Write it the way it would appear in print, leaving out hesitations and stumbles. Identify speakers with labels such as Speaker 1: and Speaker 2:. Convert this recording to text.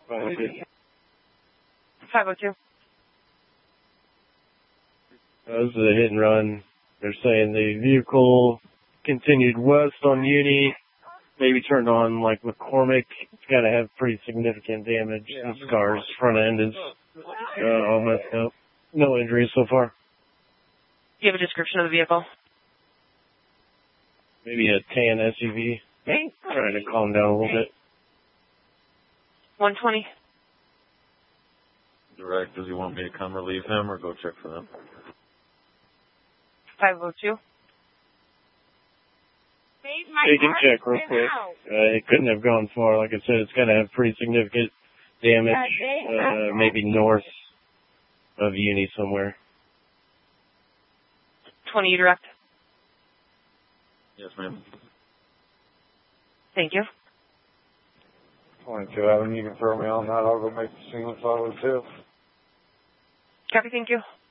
Speaker 1: 502.
Speaker 2: This is a hit and run. They're saying the vehicle continued west on Uni, maybe turned on like McCormick. It's got to have pretty significant damage. The scars, front end is all messed up. No injuries so far.
Speaker 1: Do you have a description of the vehicle?
Speaker 2: Maybe a tan SUV. Trying to calm down a little bit.
Speaker 1: 120.
Speaker 3: Direct, does he want me to come relieve him or go check for them?
Speaker 1: 502.
Speaker 2: They can check real quick. It couldn't have gone far. Like I said, it's got to have pretty significant damage, maybe north of Uni somewhere.
Speaker 1: 20 direct.
Speaker 3: Yes, ma'am.
Speaker 1: Thank you.
Speaker 4: 22 Avenue, you can throw me on that. I'll go make the scene with 502.
Speaker 1: Copy, thank you.